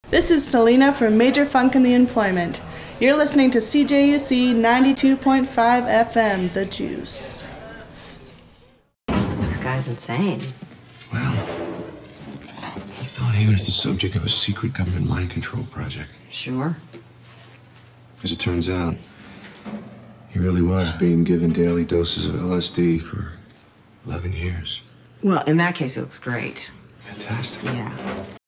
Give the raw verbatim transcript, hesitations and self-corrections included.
This is Selena from Major Funk in the Employment. You're listening to C J U C ninety-two point five F M, The Juice. This guy's insane. Well, he thought he was the subject of a secret government mind control project. Sure. As it turns out, he really was being given daily doses of L S D for eleven years. Well, in that case, it looks great. Fantastic. Yeah.